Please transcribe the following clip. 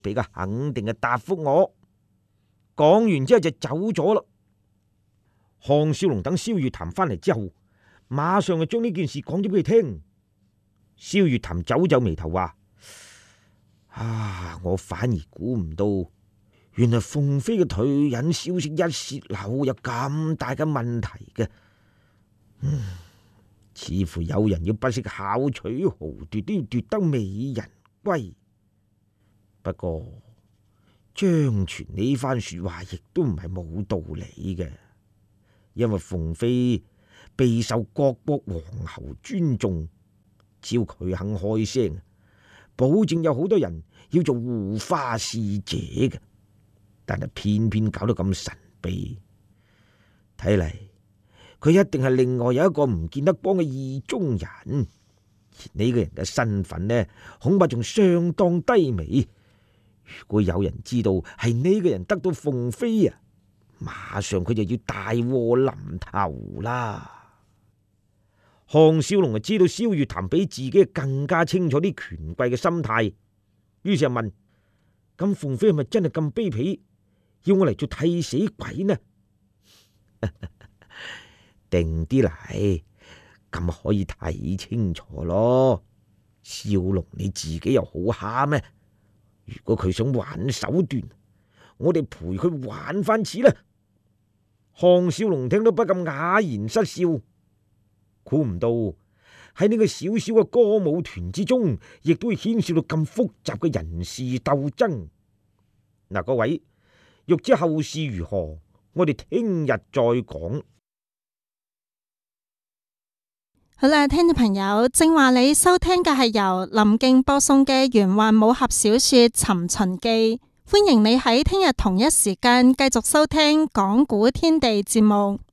俾個肯定嘅答覆我。講完之後就走咗啦。項少龍等蕭月潭翻嚟之後，馬上就將呢件事講咗俾佢聽。蕭月潭皺皺眉頭話：我反而估唔到，原來鳳飛嘅退隱消息一洩漏有咁大嘅問題嘅。似乎有人要不惜巧取豪奪，都要奪得美人歸。不過張傳呢番說話亦都唔係冇道理嘅，因為鳳飛備受各國皇后尊重，只要佢肯開聲，保證有好多人要做護花使者嘅。但係偏偏搞到咁神秘，睇嚟佢一定係另外有一個唔見得光嘅意中人，而呢個人嘅身份呢，恐怕仲相當低微。如果有人知道係呢個人得到鳳飛啊，馬上佢就要大禍臨頭啦。項少龍就知道蕭月潭比自己更加清楚啲權貴嘅心態，於是就問：咁鳳飛係咪真係咁卑鄙，要我嚟做替死鬼呢？定啲嚟，咁可以睇清楚咯。少龍你自己又好蝦咩？如果佢想玩手段，我哋陪佢玩翻次啦。項少龍聽到不禁啞然失笑，估唔到喺呢個小小嘅歌舞團之中，亦都會牽涉到咁複雜嘅人事鬥爭。嗱，各位欲知後事如何，我哋聽日再講。 好啦，聽眾朋友，正話你收聽嘅係由林敬播送嘅玄幻武俠小說《尋秦記》，歡迎你喺聽日同一時間繼續收聽講古天地節目。